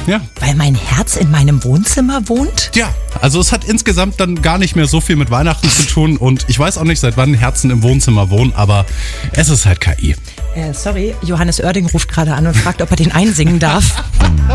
Ja. Weil mein Herz in meinem Wohnzimmer wohnt? Ja, also es hat insgesamt dann gar nicht mehr so viel mit Weihnachten zu tun und ich weiß auch nicht, seit wann Herzen im Wohnzimmer wohnen, aber es ist halt KI. Sorry, Johannes Oerding ruft gerade an und fragt, ob er den einsingen darf.